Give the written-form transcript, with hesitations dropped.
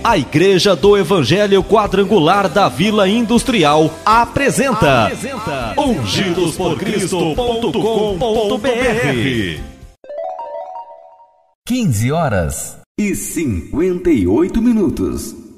A Igreja do Evangelho Quadrangular da Vila Industrial apresenta ungidosporcristo.com.br. 15h58.